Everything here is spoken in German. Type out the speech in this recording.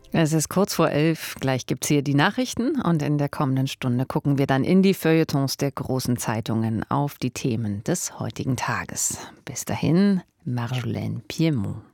Es ist kurz vor 11. Gleich gibt's hier die Nachrichten und in der kommenden Stunde gucken wir dann in die Feuilletons der großen Zeitungen auf die Themen des heutigen Tages. Bis dahin, Marjolaine Piémont.